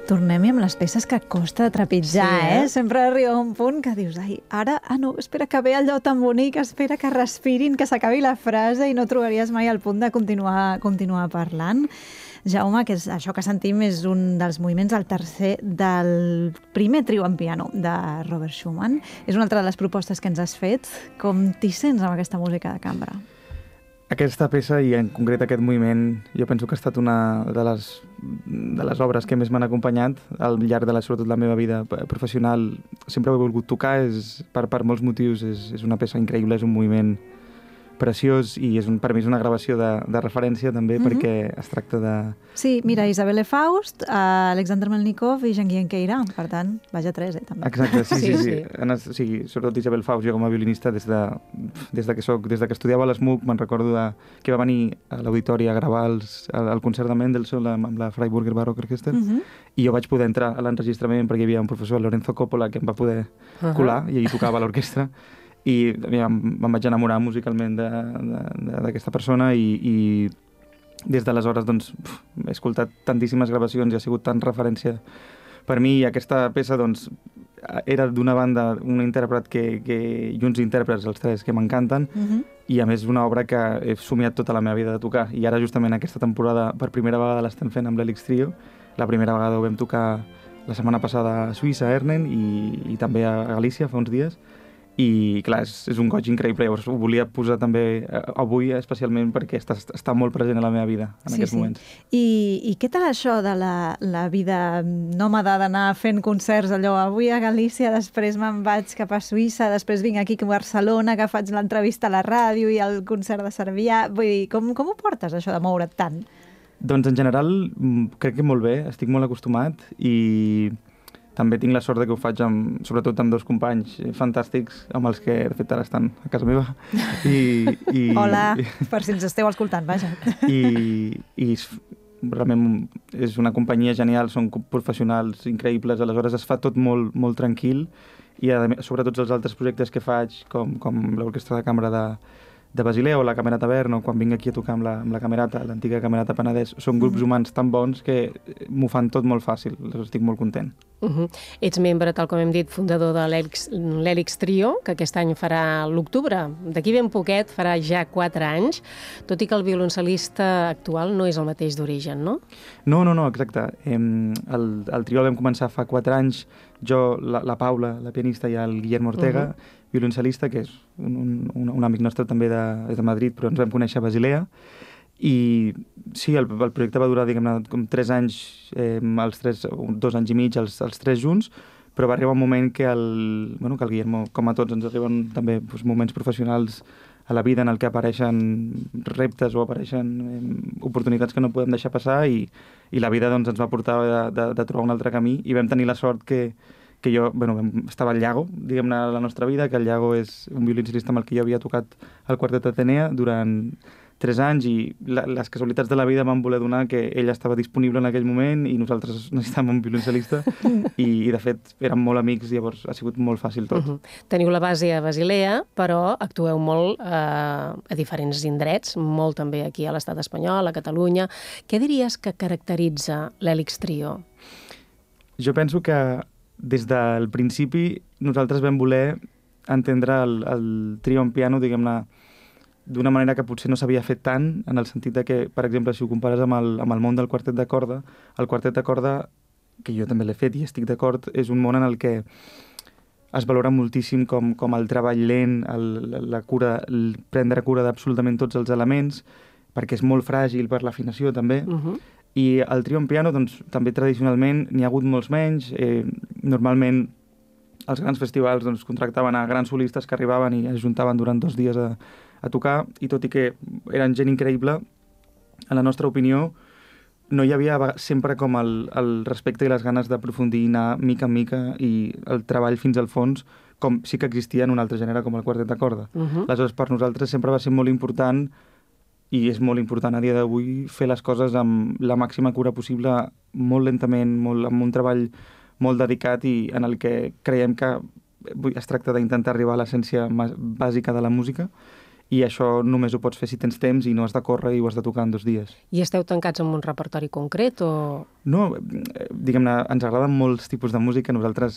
Tornem-hi amb les peces que costa trepitjar, Sí, Sempre arriba un punt que dius, ai, ara, no, espera que ve allò tan bonic, espera que respirin, que s'acabi la frase i no trobaries mai el punt de continuar parlant. Jaume, que això que sentim és un dels moviments, del primer trio en piano de Robert Schumann. És una altra de les propostes que ens has fet. Com t'hi sents amb aquesta música de cambra? Aquesta peça i en concret aquest moviment jo penso que ha estat una de les obres que més m'han acompanyat al llarg de sobretot la meva vida professional. Sempre ho he volgut tocar, per molts motius, és una peça increïble, és un moviment preciós i per mi és una gravació de referència també perquè es tracta de... Sí, mira, Isabelle Faust, Alexander Melnikov i Jean-Guyen Queyra, per tant, vaja tres, també. Exacte, sí. Sobretot Isabel Faust, jo com a violinista des que estudiava a l'ESMUC me'n recordo que va venir a l'auditori a gravar el concert de Mendelssohn amb la Freiburger Baroque Orchester i jo vaig poder entrar a l'enregistrament perquè hi havia un professor, Lorenzo Coppola, que em va poder colar i ell tocava a l'orquestra i em vaig enamorar musicalment d'aquesta persona i des d'aleshores doncs, he escoltat tantíssimes gravacions i ha sigut tan referència per mi i aquesta peça doncs, era d'una banda un intèrpret i uns intèrprets, els tres, que m'encanten i a més una obra que he somiat tota la meva vida de tocar i ara justament aquesta temporada per primera vegada l'estem fent amb l'Helix Trio. La primera vegada ho vam tocar la setmana passada a Suïssa, a Ernen i també a Galícia fa uns dies i clar, és un goig increïble, llavors ho volia posar també avui especialment perquè està molt present a la meva vida en aquests moments. I què tal això de la vida nòmada d'anar fent concerts, allò, avui a Galícia, després me'n vaig cap a Suïssa, després vinc aquí a Barcelona, que faig l'entrevista a la ràdio i el concert de Cervià, vull dir, com ho portes això de moure't tant? Doncs en general crec que molt bé, estic molt acostumat i també tinc la sort que ho faig sobretot amb dos companys fantàstics amb els que de fet ara estan a casa meva. Hola, per si ens esteu escoltant, vaja. I realment és una companyia genial, són professionals increïbles, aleshores es fa tot molt, molt tranquil i sobretot els altres projectes que faig com l'Orquestra de Cambra de Basilea o la Camerata Vern o quan vinc aquí a tocar amb la Camerata, l'antiga Camerata Penedès, són grups humans tan bons que m'ho fan tot molt fàcil, estic molt content. Ets membre, tal com hem dit, fundador de l'Helix Trio, que aquest any farà l'octubre. D'aquí ben poquet farà ja 4 anys, tot i que el violoncel·lista actual no és el mateix d'origen, no? No, exacte. El trio el vam començar fa 4 anys, jo, la Paula, la pianista, i el Guillermo Ortega, violoncel·lista, que és un amic nostre també de Madrid, però ens vam conèixer a Basilea. I sí, el projecte va durar, diguem-ne, com 3 anys, 2 anys i mig, els 3 junts, però va arribar un moment que el Guillermo, com a tots, ens arriben també moments professionals a la vida en el que apareixen reptes o apareixen oportunitats que no podem deixar passar i la vida doncs, ens va portar de trobar un altre camí i vam tenir la sort que jo, estava al Llago, diguem-ne, a la nostra vida, que el Llago és un violoncel·lista amb el que jo havia tocat al Quartet Atenea durant 3 anys i les casualitats de la vida van voler donar que ell estava disponible en aquell moment i nosaltres necessitàvem un violoncel·lista i de fet érem molt amics, llavors ha sigut molt fàcil tot. Teniu la base a Basilea, però actueu molt a diferents indrets, molt també aquí a l'estat espanyol, a Catalunya. Què diries que caracteritza l'Helix Trio? Jo penso que des del principi nosaltres vam voler entendre el trio en piano, diguem-ne, d'una manera que potser no s'havia fet tant, en el sentit de que, per exemple, si ho compares amb el món del quartet de corda, el quartet de corda, que jo també l'he fet i estic d'acord, és un món en el que es valora moltíssim com el treball lent, la cura, prendre cura d'absolutament tots els elements, perquè és molt fràgil per l'afinació també, i el trio en piano, doncs, també tradicionalment n'hi ha hagut molts menys, normalment els grans festivals doncs, contractaven a grans solistes que arribaven i es juntaven durant 2 dies a tocar, i tot i que eren gent increïble, en la nostra opinió, no hi havia sempre com el respecte i les ganes d'aprofundir, anar mica en mica i el treball fins al fons, com sí que existia en un altre gènere com el quartet de corda. Aleshores, per nosaltres sempre va ser molt important, i és molt important a dia d'avui, fer les coses amb la màxima cura possible, molt lentament, amb un treball molt dedicat i en el que creiem que es tracta d'intentar arribar a l'essència bàsica de la música i això només ho pots fer si tens temps i no has de córrer i ho has de tocar en 2 dies. I esteu tancats en un repertori concret o...? No, diguem-ne, ens agraden molts tipus de música. Nosaltres